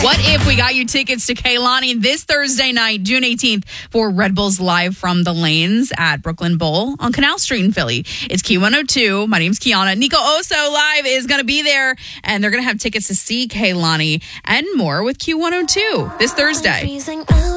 What if we got you tickets to Kehlani this Thursday night, June 18th, for Red Bulls Live from the Lanes at Brooklyn Bowl on Canal Street in Philly? It's Q102. My name's Kiana. Nico Oso Live is going to be there, and they're going to have tickets to see Kehlani and more with Q102 this Thursday.